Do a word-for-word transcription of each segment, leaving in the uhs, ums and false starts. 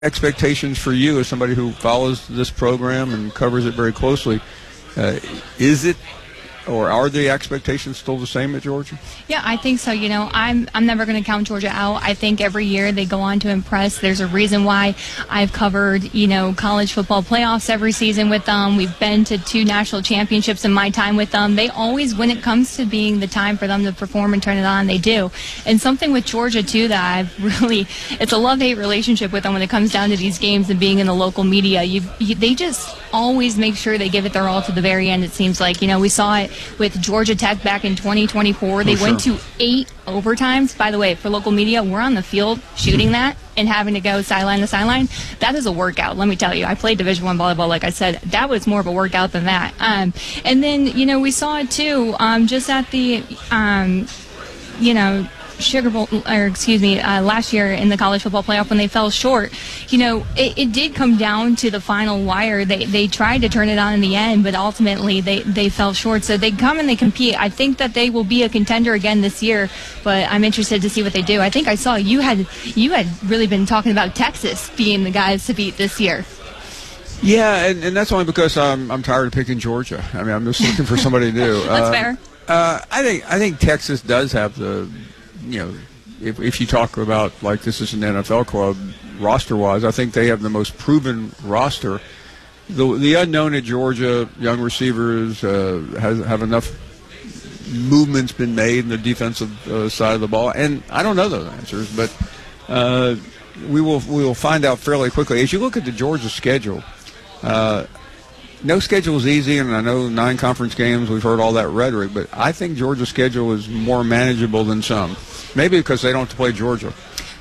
expectations for you as somebody who follows this program and covers it very closely? Uh, is it, or are the expectations still the same at Georgia? Yeah, I think so. You know, I'm I'm never going to count Georgia out. I think every year they go on to impress. There's a reason why I've covered, you know, college football playoffs every season with them. We've been to two national championships in my time with them. They always, when it comes to being the time for them to perform and turn it on, they do. And something with Georgia, too, that I've really, it's a love-hate relationship with them when it comes down to these games and being in the local media. You, you, they just always make sure they give it their all to the very end, it seems like. You know, we saw it with Georgia Tech back in twenty twenty-four. They oh, went sure. to eight overtimes. By the way, for local media, we're on the field shooting that and having to go sideline to sideline. That is a workout, let me tell you. I played Division One volleyball, like I said. That was more of a workout than that. Um, and then, you know, we saw it too um, just at the, um, you know, Sugar Bowl, or excuse me, uh, last year in the college football playoff when they fell short. You know, it, it did come down to the final wire. They they tried to turn it on in the end, but ultimately they, they fell short. So they come and they compete. I think that they will be a contender again this year, but I'm interested to see what they do. I think I saw you had you had really been talking about Texas being the guys to beat this year. Yeah, and, and that's only because I'm I'm tired of picking Georgia. I mean, I'm just looking for somebody new. That's uh, fair. Uh, I think I think Texas does have the, you know, if, if you talk about like this is an N F L club roster-wise, I think they have the most proven roster. The the unknown at Georgia, young receivers, uh, has, have enough movements been made in the defensive uh, side of the ball, and I don't know those answers, but uh, we will we will find out fairly quickly. As you look at the Georgia schedule, uh, no schedule is easy, and I know nine conference games, we've heard all that rhetoric, but I think Georgia's schedule is more manageable than some. Maybe because they don't have to play Georgia.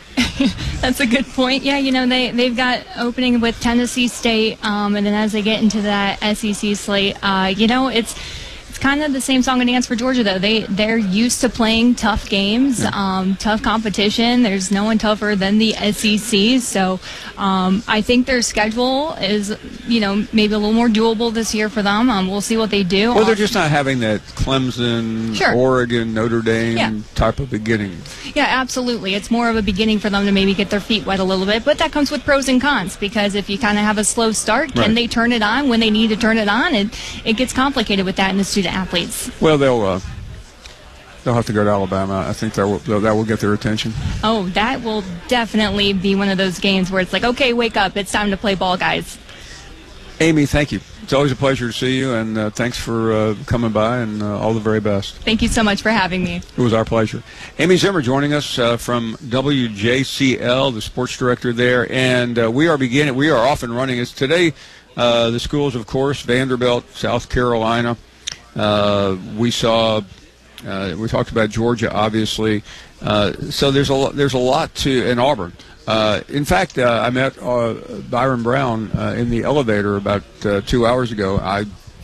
That's a good point. Yeah, you know, they, they've got opening with Tennessee State, um, and then as they get into that S E C slate, uh, you know, it's it's kind of the same song and dance for Georgia, though. They, they're used to playing tough games, yeah. um, tough competition. There's no one tougher than the S E C, so um, I think their schedule is, you know, maybe a little more doable this year for them. Um, we'll see what they do. Well, they're just not having that Clemson, sure. Oregon, Notre Dame yeah. type of beginning. Yeah, absolutely. It's more of a beginning for them to maybe get their feet wet a little bit, but that comes with pros and cons, because if you kind of have a slow start, can right. they turn it on when they need to turn it on? And it gets complicated with that in the student athletes. Well, they'll uh, they'll have to go to Alabama. I think that will, that will get their attention. Oh, that will definitely be one of those games where it's like, okay, wake up. It's time to play ball, guys. Amy, thank you. It's always a pleasure to see you, and uh, thanks for uh, coming by, and uh, all the very best. Thank you so much for having me. It was our pleasure. Amy Zimmer joining us uh, from W J C L, the sports director there, and uh, we are beginning. We are off and running. It's today. Uh, the schools, of course, Vanderbilt, South Carolina. Uh, we saw. Uh, we talked about Georgia, obviously. Uh, so there's a lot, there's a lot to in Auburn. Uh, in fact, uh, I met uh, Byron Brown uh, in the elevator about uh, two hours ago. I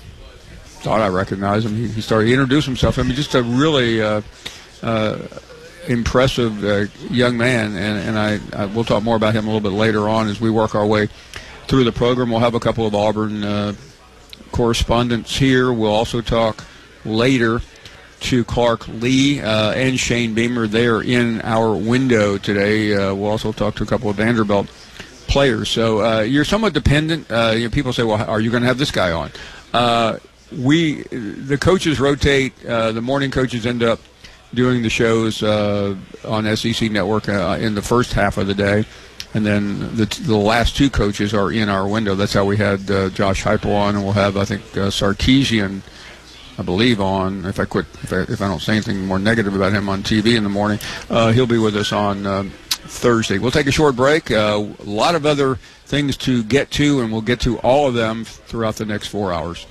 thought I recognized him. He, he started. He introduced himself. I mean, just a really uh, uh, impressive uh, young man. And, and I, I we'll talk more about him a little bit later on as we work our way through the program. We'll have a couple of Auburn uh, correspondents here. We'll also talk later to Clark Lee uh, and Shane Beamer. They are in our window today. Uh, we'll also talk to a couple of Vanderbilt players. So uh, you're somewhat dependent. Uh, you know, people say, well, are you going to have this guy on? Uh, we, the coaches rotate. Uh, the morning coaches end up doing the shows uh, on S E C Network uh, in the first half of the day. And then the, the last two coaches are in our window. That's how we had uh, Josh Heupel on, and we'll have, I think, uh, Sarkisian, I believe, on, if I quit, if I, if I don't say anything more negative about him on T V in the morning, uh, he'll be with us on uh, Thursday. We'll take a short break. Uh, a lot of other things to get to, and we'll get to all of them throughout the next four hours.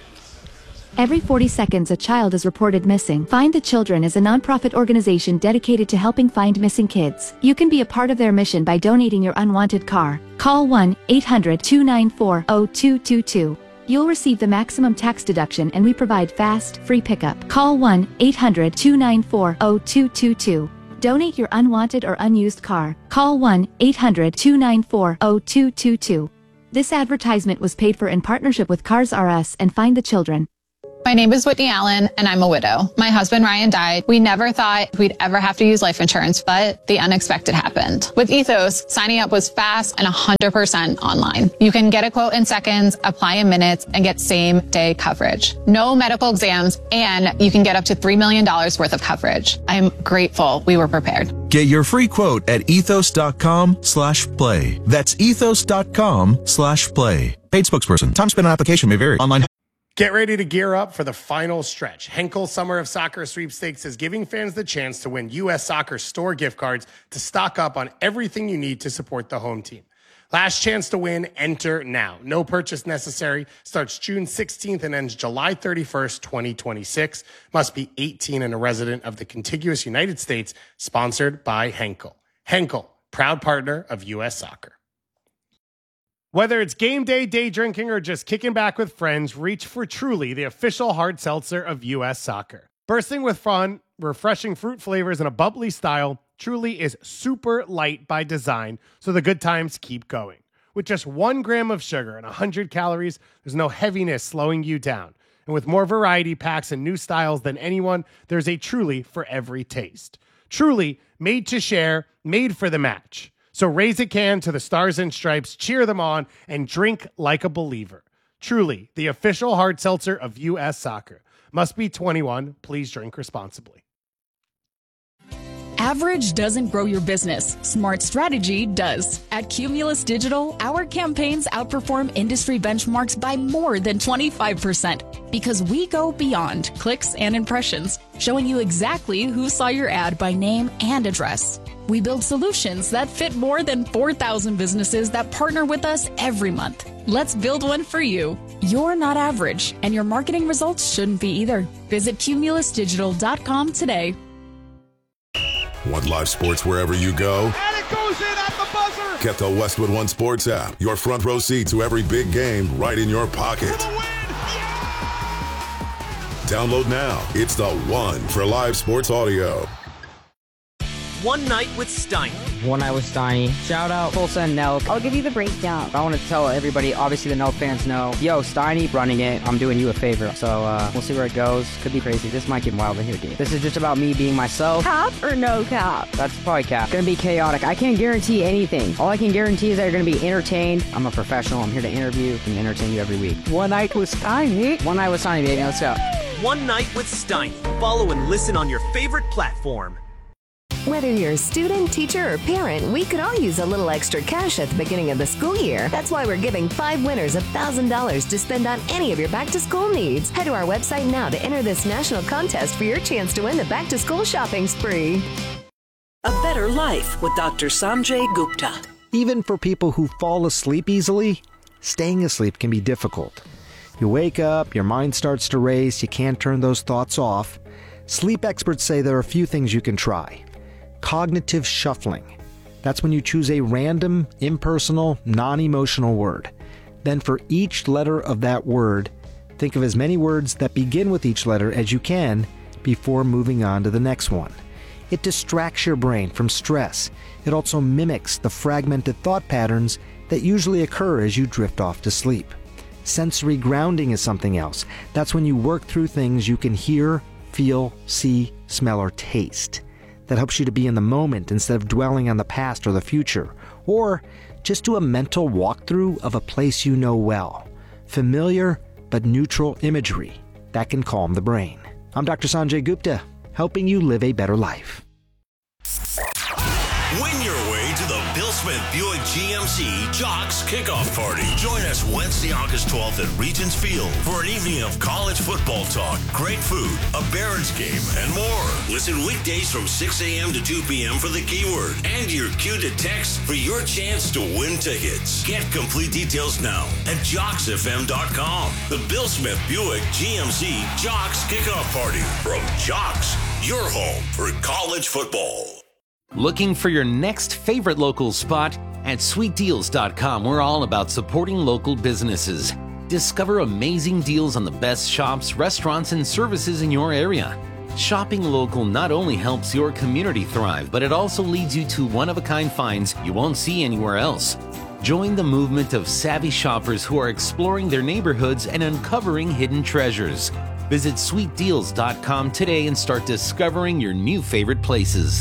Every forty seconds, a child is reported missing. Find the Children is a nonprofit organization dedicated to helping find missing kids. You can be a part of their mission by donating your unwanted car. Call one eight hundred two nine four zero two two two. You'll receive the maximum tax deduction, and we provide fast, free pickup. Call one eight hundred two nine four zero two two two. Donate your unwanted or unused car. Call one eight hundred two nine four zero two two two. This advertisement was paid for in partnership with Cars R Us and Find the Children. My name is Whitney Allen, and I'm a widow. My husband, Ryan, died. We never thought we'd ever have to use life insurance, but the unexpected happened. With Ethos, signing up was fast and one hundred percent online. You can get a quote in seconds, apply in minutes, and get same-day coverage. No medical exams, and you can get up to three million dollars worth of coverage. I'm grateful we were prepared. Get your free quote at ethos.com slash play. That's ethos.com slash play. Paid spokesperson. Time spent on application may vary. Online. Get ready to gear up for the final stretch. Henkel Summer of Soccer Sweepstakes is giving fans the chance to win U S Soccer store gift cards to stock up on everything you need to support the home team. Last chance to win, enter now. No purchase necessary. Starts June sixteenth and ends July thirty-first, twenty twenty-six. Must be eighteen and a resident of the contiguous United States. Sponsored by Henkel. Henkel, proud partner of U S Soccer. Whether it's game day, day drinking, or just kicking back with friends, reach for Truly, the official hard seltzer of U S Soccer. Bursting with fun, refreshing fruit flavors, and a bubbly style, Truly is super light by design, so the good times keep going. With just one gram of sugar and one hundred calories, there's no heaviness slowing you down. And with more variety packs and new styles than anyone, there's a Truly for every taste. Truly, made to share, made for the match. So raise a can to the Stars and Stripes, cheer them on, and drink like a believer. Truly, the official hard seltzer of U S Soccer. Must be twenty-one. Please drink responsibly. Average doesn't grow your business. Smart strategy does. At Cumulus Digital, our campaigns outperform industry benchmarks by more than twenty-five percent because we go beyond clicks and impressions, showing you exactly who saw your ad by name and address. We build solutions that fit more than four thousand businesses that partner with us every month. Let's build one for you. You're not average, and your marketing results shouldn't be either. Visit cumulus digital dot com today. Want live sports wherever you go? And it goes in at the buzzer! Get the Westwood One Sports app. Your front row seat to every big game right in your pocket. For the win! Yeah! Download now. It's the one for live sports audio. One Night with Steiny. One Night with Steiny. Shout out Tulsa and Nelk. I'll give you the breakdown. I want to tell everybody, obviously the Nelk fans know, yo, Steiny running it. I'm doing you a favor. So uh, we'll see where it goes. Could be crazy. This might get wild in here, dude. This is just about me being myself. Cap or no cap? That's probably cap. Gonna be chaotic. I can't guarantee anything. All I can guarantee is that you're gonna be entertained. I'm a professional. I'm here to interview and entertain you every week. One Night with Steiny. One Night with Steiny, baby. Let's go. One Night with Steiny. Follow and listen on your favorite platform. Whether you're a student, teacher, or parent, we could all use a little extra cash at the beginning of the school year. That's why we're giving five winners one thousand dollars to spend on any of your back-to-school needs. Head to our website now to enter this national contest for your chance to win the back-to-school shopping spree. A better life with Doctor Sanjay Gupta. Even for people who fall asleep easily, staying asleep can be difficult. You wake up, your mind starts to race, you can't turn those thoughts off. Sleep experts say there are a few things you can try. Cognitive shuffling. That's when you choose a random, impersonal, non-emotional word. Then for each letter of that word, think of as many words that begin with each letter as you can before moving on to the next one. It distracts your brain from stress. It also mimics the fragmented thought patterns that usually occur as you drift off to sleep. Sensory grounding is something else. That's when you work through things you can hear, feel, see, smell, or taste. That helps you to be in the moment instead of dwelling on the past or the future. Or just do a mental walkthrough of a place you know well. Familiar but neutral imagery that can calm the brain. I'm Doctor Sanjay Gupta, helping you live a better life. Win your way to the Bill Smith Buick G M C Jocks Kickoff Party. Join us Wednesday, August twelfth at Regents Field for an evening of college football talk, great food, a Barons game, and more. Listen weekdays from six a.m. to two p.m. for the keyword and your cue to text for your chance to win tickets. Get complete details now at jocks f m dot com. The Bill Smith Buick G M C Jocks Kickoff Party from Jocks, your home for college football. Looking for your next favorite local spot? At sweet deals dot com, we're all about supporting local businesses. Discover amazing deals on the best shops, restaurants, and services in your area. Shopping local not only helps your community thrive, but it also leads you to one-of-a-kind finds you won't see anywhere else. Join the movement of savvy shoppers who are exploring their neighborhoods and uncovering hidden treasures. Visit sweet deals dot com today and start discovering your new favorite places.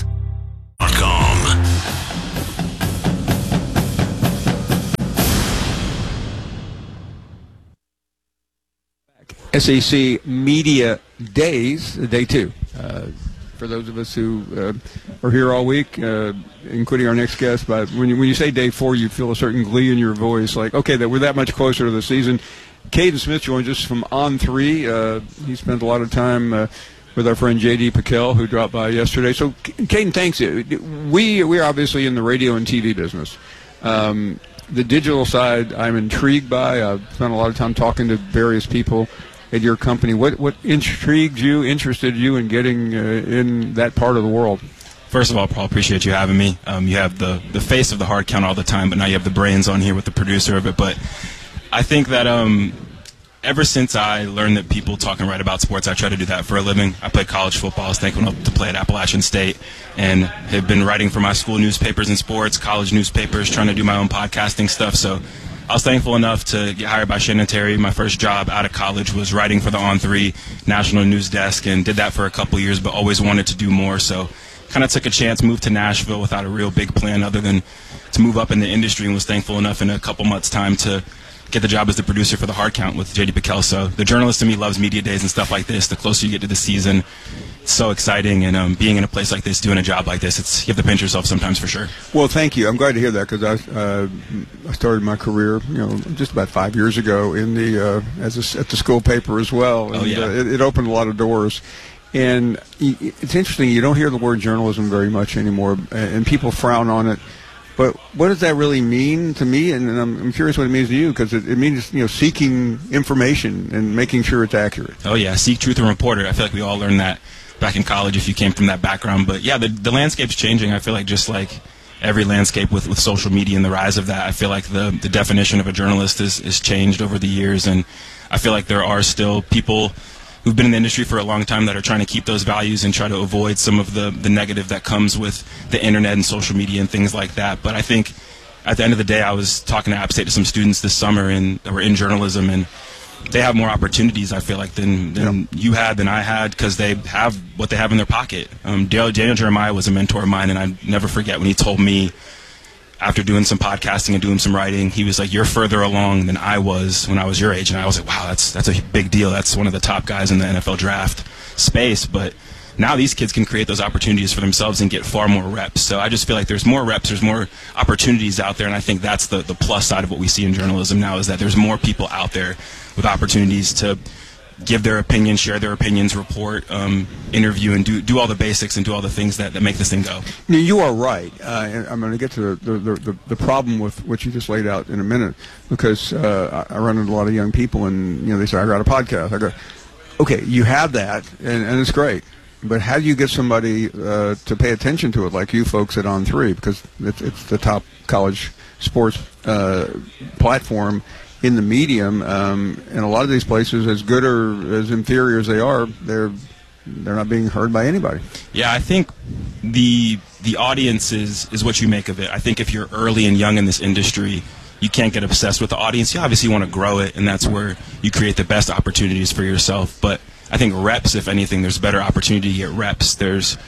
S E C Media Days, day two. Uh, for those of us who uh, are here all week, uh, including our next guest, but when you, when you say day four, you feel a certain glee in your voice, like, okay, that we're that much closer to the season. Caden Smith joins us from On three. Uh, he spent a lot of time uh, with our friend J D Piquel, who dropped by yesterday. So, Caden, thanks. We, we're obviously in the radio and T V business. Um, the digital side, I'm intrigued by. I've spent a lot of time talking to various people at your company. What what intrigued you, interested you in getting uh, in that part of the world? First of all, Paul, appreciate you having me. Um, you have the, the face of the hard count all the time, but now you have the brains on here with the producer of it. But I think that um, ever since I learned that people talk and write about sports, I try to do that for a living. I played college football. I was thankful enough to play at Appalachian State and have been writing for my school newspapers and sports, college newspapers, trying to do my own podcasting stuff. So I was thankful enough to get hired by Shannon Terry. My first job out of college was writing for the On three National News Desk, and did that for a couple years, but always wanted to do more. So kind of took a chance, moved to Nashville without a real big plan other than to move up in the industry, and was thankful enough in a couple months' time to get the job as the producer for the Hard Count with J D Piquel. So the journalist in me loves media days and stuff like this. The closer you get to the season, it's so exciting, and um, being in a place like this, doing a job like this, it's you have to pinch yourself sometimes for sure. Well, thank you. I'm glad to hear that, because I, uh, I started my career, you know, just about five years ago in the uh, as a, at the school paper as well. And, oh yeah, uh, it, it opened a lot of doors. And it's interesting, you don't hear the word journalism very much anymore, and people frown on it. But what does that really mean to me? And I'm, I'm curious what it means to you, because it, it means, you know, seeking information and making sure it's accurate. Oh yeah, seek truth and report it. I feel like we all learned that back in college if you came from that background. But yeah, the, the landscape's changing. I feel like just like every landscape with, with social media and the rise of that, I feel like the, the definition of a journalist is, is changed over the years. And I feel like there are still people who've been in the industry for a long time that are trying to keep those values and try to avoid some of the, the negative that comes with the internet and social media and things like that. But I think at the end of the day, I was talking to App State to some students this summer and that were in journalism, and they have more opportunities, I feel like, than, than yep. you had, than I had, because they have what they have in their pocket. Um, Daniel, Daniel Jeremiah was a mentor of mine, and I never forget when he told me, after doing some podcasting and doing some writing, he was like, "You're further along than I was when I was your age." And I was like, wow, that's that's a big deal. That's one of the top guys in the N F L draft space. But now these kids can create those opportunities for themselves and get far more reps. So I just feel like there's more reps, there's more opportunities out there, and I think that's the, the plus side of what we see in journalism now, is that there's more people out there with opportunities to give their opinion, share their opinions, report, um, interview, and do do all the basics and do all the things that, that make this thing go. You are right. Uh, and I'm going to get to the, the, the, the problem with what you just laid out in a minute, because uh, I run into a lot of young people, and you know they say, "I got a podcast." I go, "Okay, you have that, and, and it's great, but how do you get somebody uh, to pay attention to it, like you folks at On three, because it's, it's the top college sports uh, platform in the medium, um, and a lot of these places, as good or as inferior as they are, they're they're not being heard by anybody." Yeah, I think the the audience is, is what you make of it. I think if you're early and young in this industry, you can't get obsessed with the audience. You obviously want to grow it, and that's where you create the best opportunities for yourself. But I think reps, if anything, there's better opportunity to get reps. There's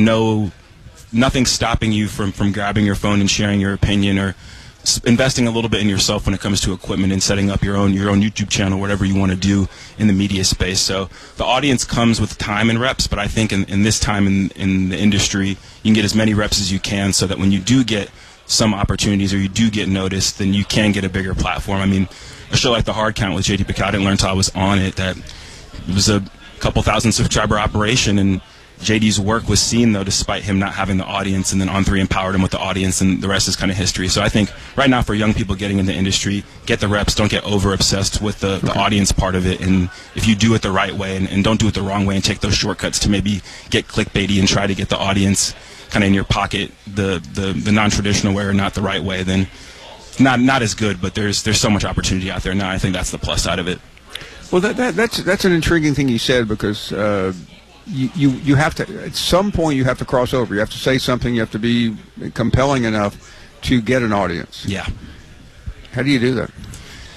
no nothing stopping you from, from grabbing your phone and sharing your opinion, or investing a little bit in yourself when it comes to equipment and setting up your own your own YouTube channel, whatever you want to do in the media space. So the audience comes with time and reps, but I think in, in this time in, in the industry, you can get as many reps as you can, so that when you do get some opportunities or you do get noticed, then you can get a bigger platform. I mean, a show like The Hard Count with J D Piquel, I didn't learn until I was on it that it was a couple thousand subscriber operation, and J D's work was seen, though, despite him not having the audience, and then On three empowered him with the audience, and the rest is kind of history. So I think right now for young people getting in the industry, get the reps, don't get over-obsessed with the, the audience part of it, and if you do it the right way and, and don't do it the wrong way and take those shortcuts to maybe get clickbaity and try to get the audience kind of in your pocket the, the, the non-traditional way or not the right way, then not not as good, but there's there's so much opportunity out there now. I think that's the plus side of it. Well, that, that that's that's an intriguing thing you said, because uh, you, you you have to, at some point you have to cross over. You have to say something. You have to be compelling enough to get an audience. Yeah. How do you do that?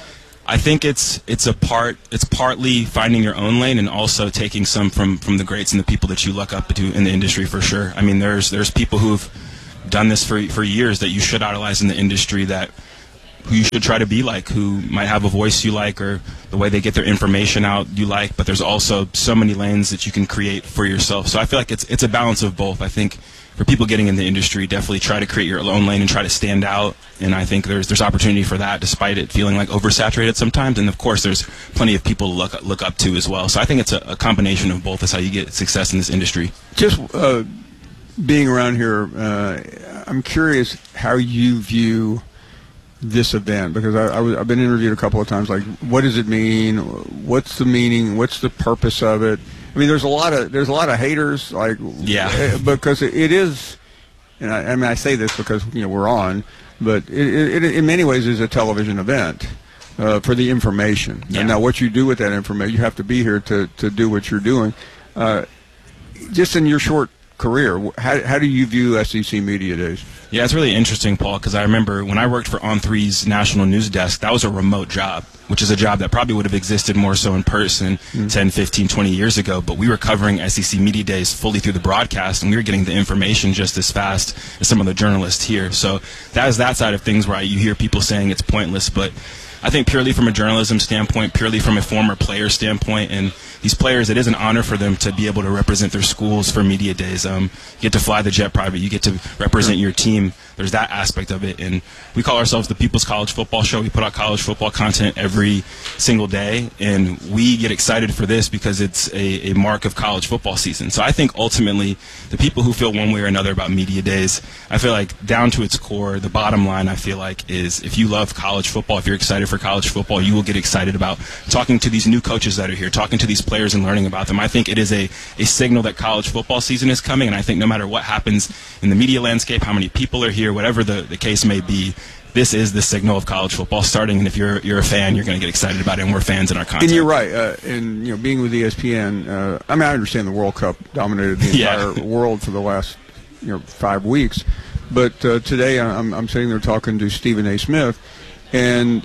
I think it's it's a part it's partly finding your own lane and also taking some from, from the greats and the people that you look up to in the industry for sure. I mean, there's there's people who've done this for for years that you should idolize in the industry, that who you should try to be like, who might have a voice you like or the way they get their information out you like. But there's also so many lanes that you can create for yourself. So I feel like it's it's a balance of both. I think for people getting in the industry, definitely try to create your own lane and try to stand out. And I think there's there's opportunity for that, despite it feeling like oversaturated sometimes. And of course, there's plenty of people to look look up to as well. So I think it's a, a combination of both. That's how you get success in this industry. Just uh, being around here, uh, I'm curious how you view this event, because I, I was, I've been interviewed a couple of times. Like, what does it mean? What's the meaning? What's the purpose of it? I mean, there's a lot of there's a lot of haters, like, yeah, because it, it is. And I, I mean, I say this because you know we're on, but it, it in many ways is a television event uh, for the information. Yeah. And now, what you do with that information, you have to be here to to do what you're doing. Uh, just in your short career, how how do you view S E C Media Days? Yeah, it's really interesting, Paul, because I remember when I worked for On three's national news desk, that was a remote job, which is a job that probably would have existed more so in person mm. ten, fifteen, twenty years ago. But we were covering S E C Media Days fully through the broadcast, and we were getting the information just as fast as some of the journalists here. So that is that side of things where you hear people saying it's pointless. But I think purely from a journalism standpoint, purely from a former player standpoint, and these players, it is an honor for them to be able to represent their schools for media days. Um, you get to fly the jet private. You get to represent your team. There's that aspect of it. And we call ourselves the People's College Football Show. We put out college football content every single day. And we get excited for this because it's a, a mark of college football season. So I think ultimately the people who feel one way or another about media days, I feel like down to its core, the bottom line I feel like is if you love college football, if you're excited for college football, you will get excited about talking to these new coaches that are here, talking to these players and learning about them. I think it is a, a signal that college football season is coming, and I think no matter what happens in the media landscape, how many people are here, whatever the, the case may be, this is the signal of college football starting, and if you're you're a fan, you're going to get excited about it, and we're fans in our content. And you're right. Uh, and you know, being with E S P N, uh, I mean, I understand the World Cup dominated the entire yeah. world for the last you know five weeks, but uh, today I'm, I'm sitting there talking to Stephen A. Smith, and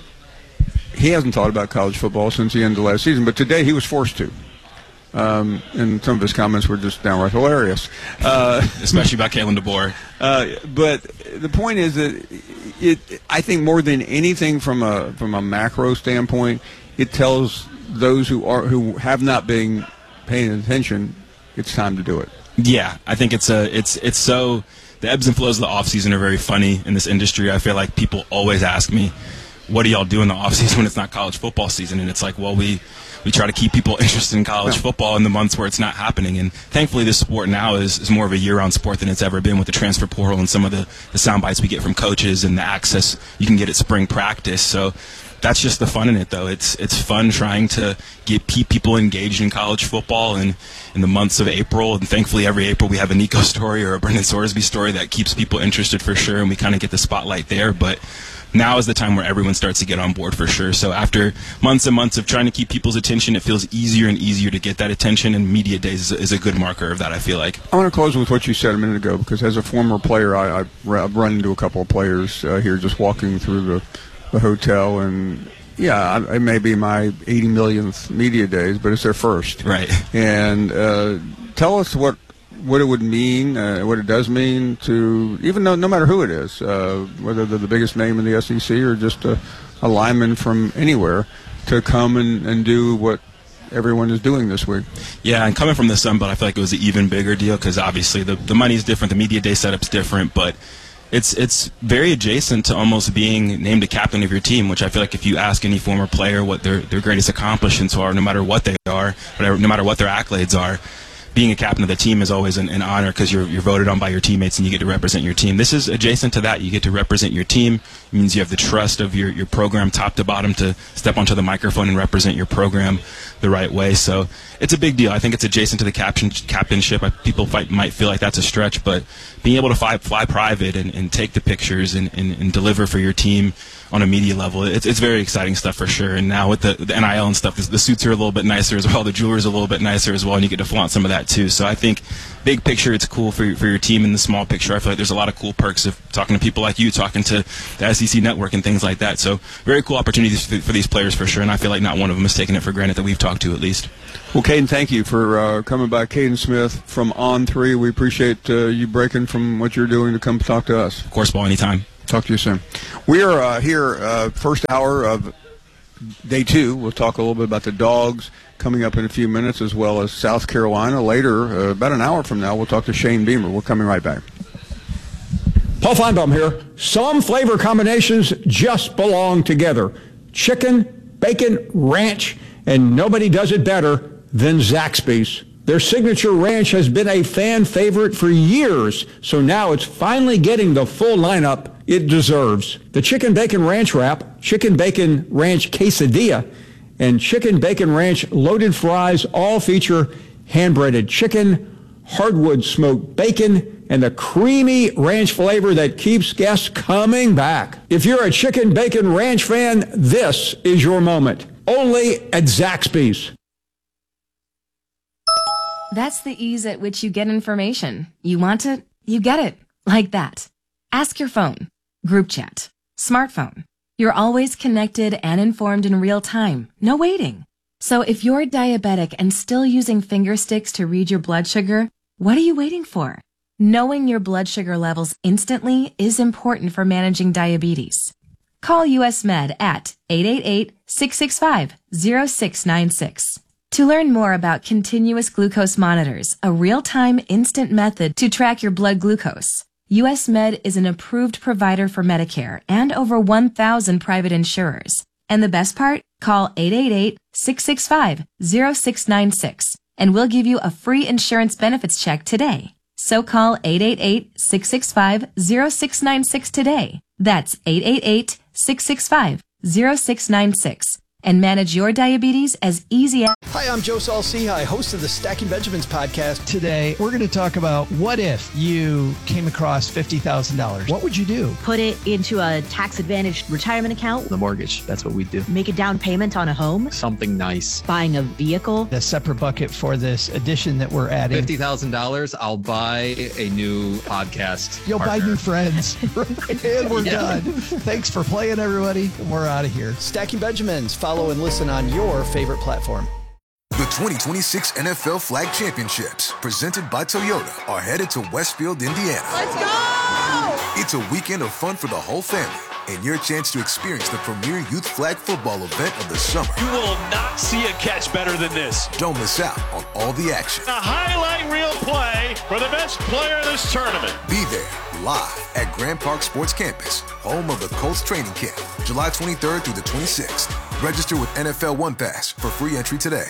he hasn't thought about college football since the end of last season, but today he was forced to. Um, and some of his comments were just downright hilarious. Uh, Especially about Kalen DeBoer. Uh, but the point is that it, I think more than anything from a from a macro standpoint, it tells those who are who have not been paying attention, it's time to do it. Yeah, I think it's a it's it's so the ebbs and flows of the off season are very funny in this industry. I feel like people always ask me, what do y'all do in the off season when it's not college football season? And it's like, well, we we try to keep people interested in college football in the months where it's not happening. And thankfully, this sport now is, is more of a year-round sport than it's ever been with the transfer portal and some of the, the sound bites we get from coaches and the access you can get at spring practice. So that's just the fun in it, though. It's it's fun trying to get keep people engaged in college football and in the months of April. And thankfully, every April we have a Nico story or a Brendan Sorsby story that keeps people interested for sure, and we kind of get the spotlight there. But now is the time where everyone starts to get on board for sure. So after months and months of trying to keep people's attention, it feels easier and easier to get that attention, and Media Days is a, is a good marker of that, I feel like. I want to close with what you said a minute ago, because as a former player, I, I've run into a couple of players uh, here just walking through the, the hotel, and yeah, it may be my eighty millionth Media Days, but it's their first. Right. And uh, tell us what what it would mean, uh, what it does mean to, even though no matter who it is, uh, whether they're the biggest name in the S E C or just a, a lineman from anywhere, to come and, and do what everyone is doing this week. Yeah, and coming from the Sun Belt, I feel like it was an even bigger deal because obviously the, the money is different, the Media Day setup's different, but it's it's very adjacent to almost being named a captain of your team, which I feel like if you ask any former player what their, their greatest accomplishments are, no matter what they are, whatever, no matter what their accolades are, being a captain of the team is always an, an honor because you're, you're voted on by your teammates and you get to represent your team. This is adjacent to that. You get to represent your team. It means you have the trust of your, your program top to bottom to step onto the microphone and represent your program the right way. So it's a big deal. I think it's adjacent to the captain, captainship. People fight, might feel like that's a stretch, but being able to fly, fly private and, and take the pictures and, and, and deliver for your team on a media level, it's, it's very exciting stuff for sure. And now with the, the N I L and stuff, the, the suits are a little bit nicer as well. The jewelry's a little bit nicer as well, and you get to flaunt some of that that too. So I think big picture, it's cool for your, for your team. In the small picture, I feel like there's a lot of cool perks of talking to people like you, talking to the S E C Network and things like that. So very cool opportunities for, for these players for sure, and I feel like not one of them is taking it for granted that we've talked to at least. Well, Caden, thank you for uh, coming by. Caden Smith from On three. We appreciate uh, you breaking from what you're doing to come talk to us. Of course, Ball, anytime. Talk to you soon. We are uh, here, uh, first hour of day two. We'll talk a little bit about the Dogs coming up in a few minutes, as well as South Carolina. Later, uh, about an hour from now, we'll talk to Shane Beamer. We're coming right back. Paul Feinbaum here. Some flavor combinations just belong together. Chicken, bacon, ranch, and nobody does it better than Zaxby's. Their signature ranch has been a fan favorite for years, so now it's finally getting the full lineup it deserves. The Chicken Bacon Ranch Wrap, Chicken Bacon Ranch Quesadilla, and Chicken Bacon Ranch Loaded Fries all feature hand-breaded chicken, hardwood smoked bacon, and the creamy ranch flavor that keeps guests coming back. If you're a Chicken Bacon Ranch fan, this is your moment. Only at Zaxby's. That's the ease at which you get information. You want it, you get it. Like that. Ask your phone. Group chat. Smartphone. You're always connected and informed in real time. No waiting. So if you're diabetic and still using finger sticks to read your blood sugar, what are you waiting for? Knowing your blood sugar levels instantly is important for managing diabetes. Call U S Med at eight eight eight, six six five, zero six nine six. To learn more about continuous glucose monitors, a real-time instant method to track your blood glucose, U S Med is an approved provider for Medicare and over one thousand private insurers. And the best part? Call eight eight eight, six six five, zero six nine six and we'll give you a free insurance benefits check today. So call eight eight eight, six six five, zero six nine six today. That's eight eight eight, six six five, zero six nine six. And manage your diabetes as easy as... Hi, I'm Joe Saul-Sehy, host of the Stacking Benjamins podcast. Today, we're going to talk about what if you came across fifty thousand dollars. What would you do? Put it into a tax-advantaged retirement account. The mortgage, that's what we do. Make a down payment on a home. Something nice. Buying a vehicle. A separate bucket for this addition that we're adding. fifty thousand dollars, I'll buy a new podcast You'll partner. buy new friends. And we're Yeah. done. Thanks for playing, everybody. And we're out of here. Stacking Benjamins. Follow and listen on your favorite platform. The twenty twenty-six N F L Flag Championships, presented by Toyota, are headed to Westfield, Indiana. Let's go! It's a weekend of fun for the whole family and your chance to experience the premier youth flag football event of the summer. You will not see a catch better than this. Don't miss out on all the action. A highlight reel play for the best player in this tournament. Be there live at Grand Park Sports Campus, home of the Colts training camp, July twenty-third through the twenty-sixth. Register with N F L One Pass for free entry today.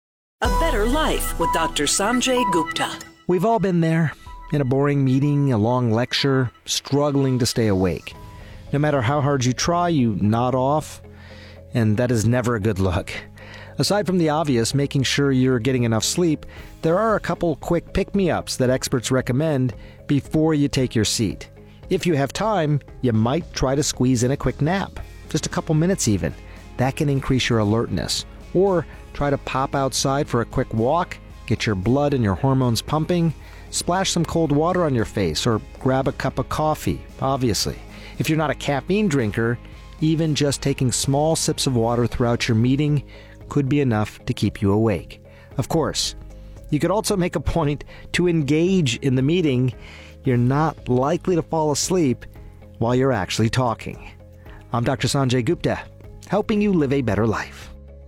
A Better Life with Doctor Sanjay Gupta. We've all been there. In a boring meeting, a long lecture, struggling to stay awake. No matter how hard you try, you nod off, and that is never a good look. Aside from the obvious, making sure you're getting enough sleep, there are a couple quick pick-me-ups that experts recommend before you take your seat. If you have time, you might try to squeeze in a quick nap, just a couple minutes even. That can increase your alertness. Or try to pop outside for a quick walk, get your blood and your hormones pumping, splash some cold water on your face, or grab a cup of coffee, obviously. If you're not a caffeine drinker, even just taking small sips of water throughout your meeting could be enough to keep you awake. Of course, you could also make a point to engage in the meeting. You're not likely to fall asleep while you're actually talking. I'm Doctor Sanjay Gupta, helping you live a better life.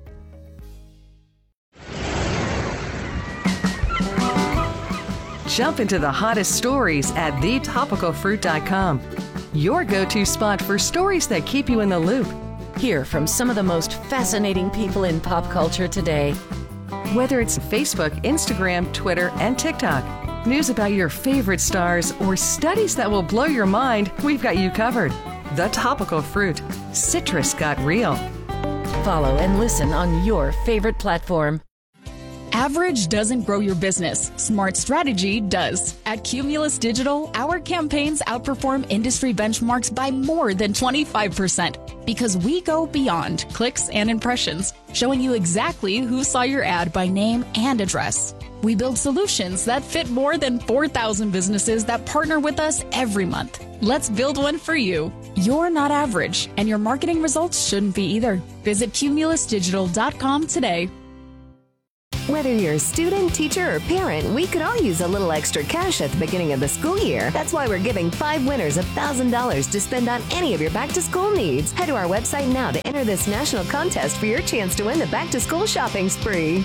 Jump into the hottest stories at the topical fruit dot com. Your go-to spot for stories that keep you in the loop. Hear from some of the most fascinating people in pop culture today. Whether it's Facebook, Instagram, Twitter, and TikTok, news about your favorite stars, or studies that will blow your mind, we've got you covered. The Topical Fruit. Citrus got real. Follow and listen on your favorite platform. Average doesn't grow your business. Smart strategy does. At Cumulus Digital, our campaigns outperform industry benchmarks by more than twenty-five percent because we go beyond clicks and impressions, showing you exactly who saw your ad by name and address. We build solutions that fit more than four thousand businesses that partner with us every month. Let's build one for you. You're not average, and your marketing results shouldn't be either. Visit cumulus digital dot com today. Whether you're a student, teacher, or parent, we could all use a little extra cash at the beginning of the school year. That's why we're giving five winners one thousand dollars to spend on any of your back-to-school needs. Head to our website now to enter this national contest for your chance to win the back-to-school shopping spree.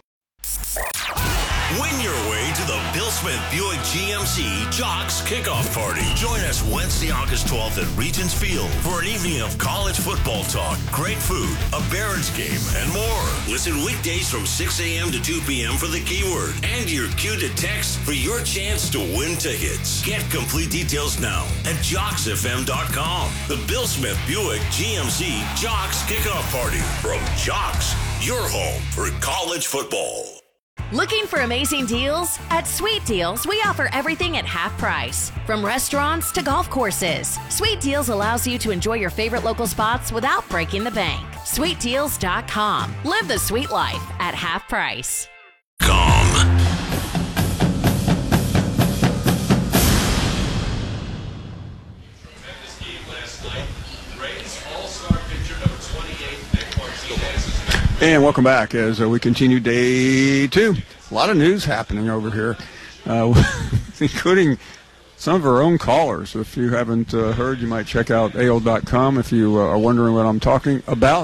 Win your way to the Bill Smith Buick G M C Jocks Kickoff Party. Join us Wednesday, August twelfth at Regents Field for an evening of college football talk, great food, a Barons game, and more. Listen weekdays from six a.m. to two p.m. for the keyword and your cue to text for your chance to win tickets. Get complete details now at jocks f m dot com. The Bill Smith Buick G M C Jocks Kickoff Party from Jocks, your home for college football. Looking for amazing deals? At Sweet Deals, we offer everything at half price, from restaurants to golf courses. Sweet Deals allows you to enjoy your favorite local spots without breaking the bank. sweet deals dot com. Live the sweet life at half price. And welcome back as uh, we continue day two. A lot of news happening over here, uh, including some of our own callers. If you haven't uh, heard, you might check out A O L dot com if you uh, are wondering what I'm talking about.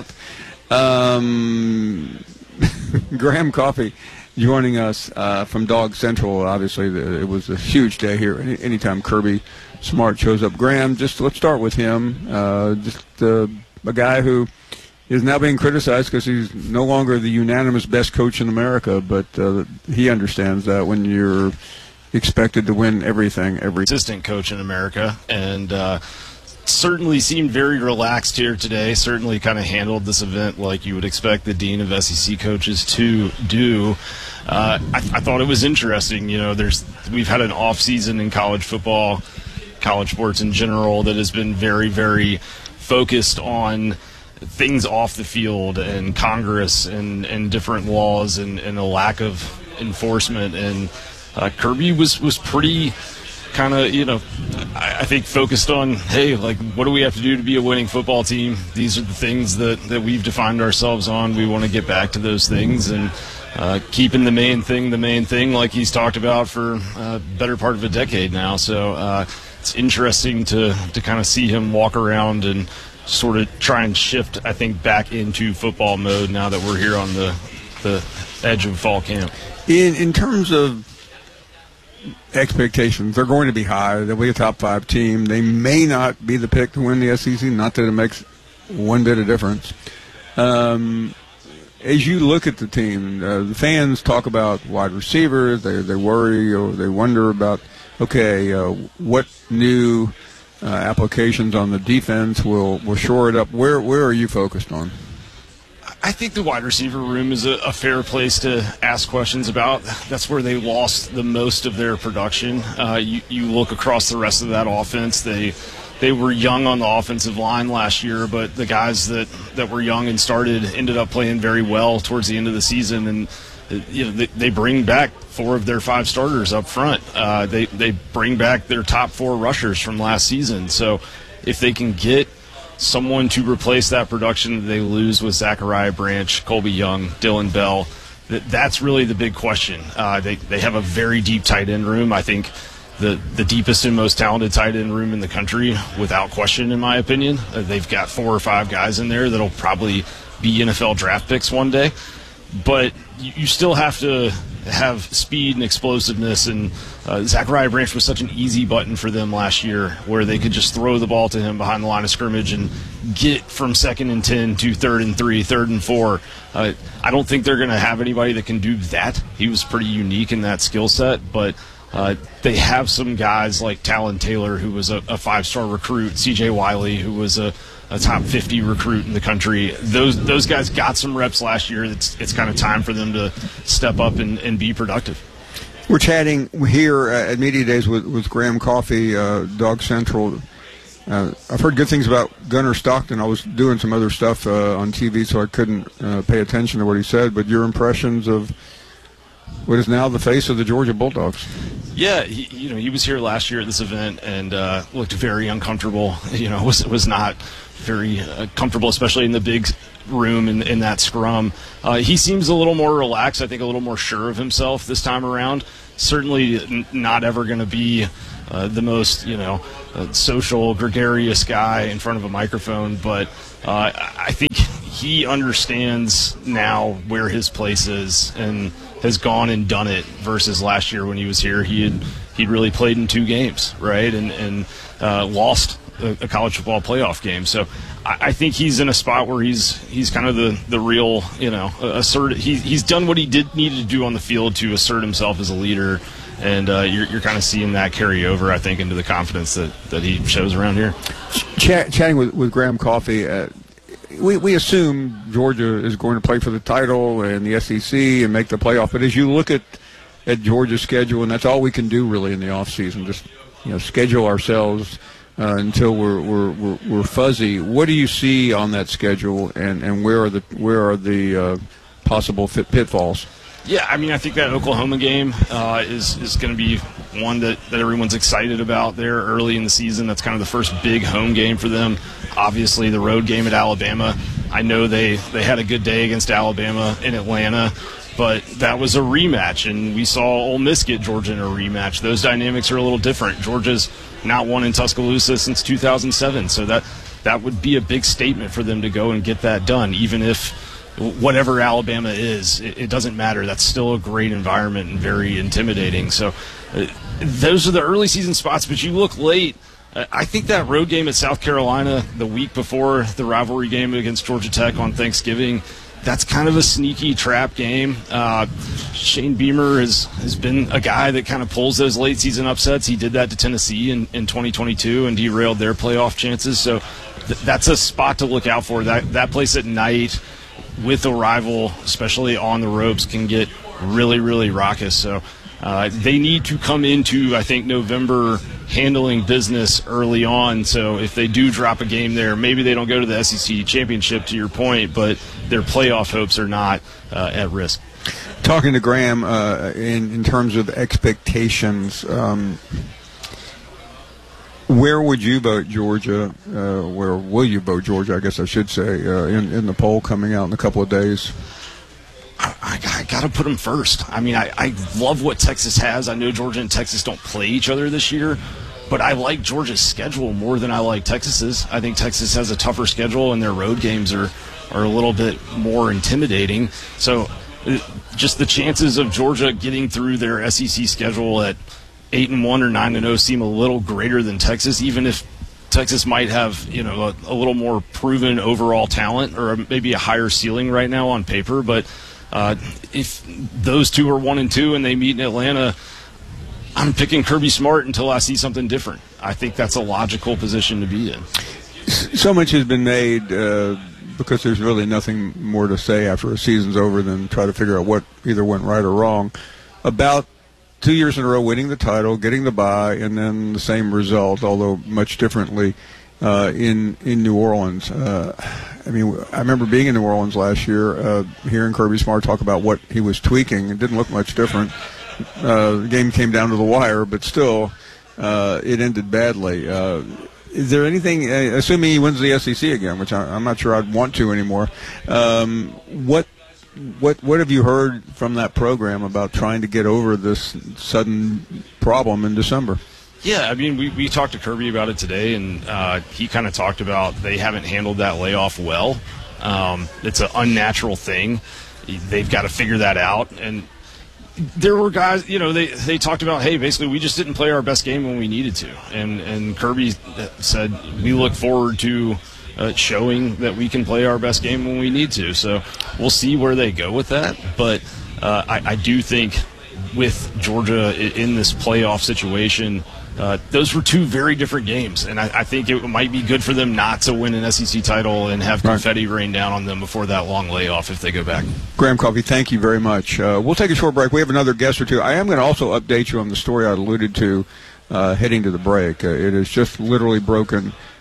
Um, Graham Coffey joining us uh, from Dog Central. Obviously, the, it was a huge day here. Any, anytime Kirby Smart shows up. Graham, just let's start with him. Uh, just uh, a guy who is now being criticized because he's no longer the unanimous best coach in America, but uh, he understands that when you're expected to win everything, every assistant coach in America, and uh, certainly seemed very relaxed here today. Certainly kind of handled this event like you would expect the dean of S E C coaches to do. Uh, I, I thought it was interesting. You know, there's we've had an off season in college football, college sports in general, that has been very, very focused on things off the field and Congress and, and different laws and, and a lack of enforcement. And uh, Kirby was, was pretty kind of, you know, I, I think focused on, hey, like, what do we have to do to be a winning football team? These are the things that, that we've defined ourselves on. We want to get back to those things, and uh, keeping the main thing the main thing like he's talked about for a better part of a decade now. So uh, it's interesting to, to kind of see him walk around and sort of try and shift, I think, back into football mode now that we're here on the the edge of fall camp. In in terms of expectations, they're going to be high. They'll be a top five team. They may not be the pick to win the S E C, not that it makes one bit of difference. Um, as you look at the team, uh, the fans talk about wide receivers. They they worry or they wonder about, okay, uh, what new Uh, applications on the defense will, will shore it up. Where where are you focused on? I think the wide receiver room is a, a fair place to ask questions about. That's where they lost the most of their production. Uh, you, you look across the rest of that offense, they they were young on the offensive line last year, but the guys that, that were young and started ended up playing very well towards the end of the season. And you know, they, they bring back four of their five starters up front. Uh, they they bring back their top four rushers from last season. So if they can get someone to replace that production that they lose with Zachariah Branch, Colby Young, Dylan Bell, that, that's really the big question. Uh, they they have a very deep tight end room. I think the the deepest and most talented tight end room in the country, without question, in my opinion. Uh, they've got four or five guys in there that'll probably be N F L draft picks one day. But you still have to have speed and explosiveness, and uh, Zachariah Branch was such an easy button for them last year, where they could just throw the ball to him behind the line of scrimmage and get from second and ten to third and three, third and four. Uh, I don't think they're going to have anybody that can do that. He was pretty unique in that skill set, but uh, they have some guys like Talon Taylor, who was a, a five-star recruit, C J Wiley, who was a a top fifty recruit in the country. Those those guys got some reps last year. It's it's kind of time for them to step up and, and be productive. We're chatting here at Media Days with, with Graham Coffey, uh, Dog Central. Uh, I've heard good things about Gunnar Stockton. I was doing some other stuff uh, on T V, so I couldn't uh, pay attention to what he said. But your impressions of what is now the face of the Georgia Bulldogs. Yeah, he, you know, he was here last year at this event and uh, looked very uncomfortable. You know, was was not very uh, comfortable, especially in the big room in, in that scrum. Uh, he seems a little more relaxed, I think a little more sure of himself this time around. Certainly n- not ever going to be uh, the most, you know, uh, social, gregarious guy in front of a microphone, but uh, I think he understands now where his place is and has gone and done it versus last year when he was here. He had he'd really played in two games, right, and, and uh, lost a, a college football playoff game. So I, I think he's in a spot where he's he's kind of the, the real, you know, assert. He, he's done what he did needed to do on the field to assert himself as a leader, and uh, you're, you're kind of seeing that carry over, I think, into the confidence that, that he shows around here. Ch- chatting with, with Graham Coffey, uh, we, we assume Georgia is going to play for the title and the S E C and make the playoff, but as you look at, at Georgia's schedule, and that's all we can do really in the off season, just you know, schedule ourselves uh, until we're, we're we're we're fuzzy. What do you see on that schedule, and, and where are the where are the uh, possible fit pitfalls? Yeah, I mean, I think that Oklahoma game uh, is is going to be one that, that everyone's excited about there early in the season. That's kind of the first big home game for them. Obviously, the road game at Alabama. I know they, they had a good day against Alabama in Atlanta, but that was a rematch, and we saw Ole Miss get Georgia in a rematch. Those dynamics are a little different. Georgia's not won in Tuscaloosa since two thousand seven, so that, that would be a big statement for them to go and get that done, even if whatever Alabama is, it, it doesn't matter. That's still a great environment and very intimidating. So uh, those are the early season spots, but you look late. Uh, I think that road game at South Carolina the week before the rivalry game against Georgia Tech on Thanksgiving, that's kind of a sneaky trap game. Uh, Shane Beamer has, has been a guy that kind of pulls those late season upsets. He did that to Tennessee in, in twenty twenty-two and derailed their playoff chances. So th- that's a spot to look out for. That, that place at night with a rival, especially on the ropes, can get really, really raucous. So uh, they need to come into, I think, November handling business early on. So if they do drop a game there, maybe they don't go to the S E C championship, to your point, but their playoff hopes are not uh, at risk. Talking to Graham uh, in, in terms of expectations, um, where would you vote Georgia? Uh, where will you vote Georgia, I guess I should say, uh, in, in the poll coming out in a couple of days? I, I, I got to put them first. I mean, I, I love what Texas has. I know Georgia and Texas don't play each other this year, but I like Georgia's schedule more than I like Texas's. I think Texas has a tougher schedule, and their road games are, are a little bit more intimidating. So uh, just the chances of Georgia getting through their S E C schedule at eight and one or nine and zero seem a little greater than Texas, even if Texas might have, you know, a, a little more proven overall talent or maybe a higher ceiling right now on paper. But uh, if those two are one and two and they meet in Atlanta, I'm picking Kirby Smart until I see something different. I think that's a logical position to be in. So much has been made uh, because there's really nothing more to say after a season's over than try to figure out what either went right or wrong about two years in a row winning the title, getting the bye, and then the same result, although much differently, uh, in in New Orleans. Uh, I mean, I remember being in New Orleans last year, uh, hearing Kirby Smart talk about what he was tweaking. It didn't look much different. Uh, the game came down to the wire, but still, uh, it ended badly. Uh, is there anything, uh, assuming he wins the S E C again, which I, I'm not sure I'd want to anymore, um, what What what have you heard from that program about trying to get over this sudden problem in December? Yeah, I mean, we, we talked to Kirby about it today, and uh, he kind of talked about they haven't handled that layoff well. Um, it's an unnatural thing. They've got to figure that out. And there were guys, you know, they, they talked about, hey, basically we just didn't play our best game when we needed to. And, and Kirby said, we look forward to Uh, showing that we can play our best game when we need to. So we'll see where they go with that. But uh, I, I do think with Georgia in this playoff situation, uh, those were two very different games. And I, I think it might be good for them not to win an S E C title and have confetti right. rain down on them before that long layoff if they go back. Graham Coffey, thank you very much. Uh, we'll take a short break. We have another guest or two. I am going to also update you on the story I alluded to uh, heading to the break. Uh, it is just literally broken